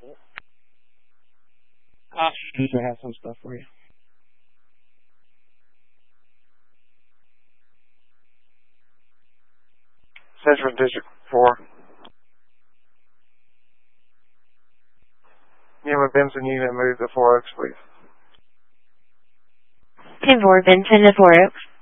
I usually have some stuff for you. Central District 4. Yuma Benson unit, move to 4 Oaks, please. 10-4, Benson to 4 Oaks.